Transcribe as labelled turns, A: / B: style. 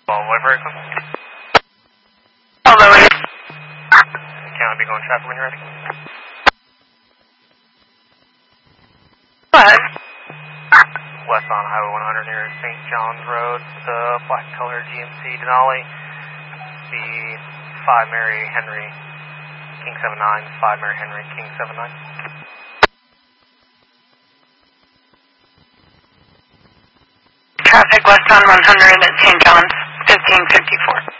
A: Whatever.
B: Although it is.
A: Can I be going traffic when you're ready?
B: Go ahead.
A: West on Highway 100 near St. John's Road, the black color GMC Denali, the 5 Mary Henry King 79, 5 Mary Henry King 79.
B: Traffic west on 100 at St. John's, 1554.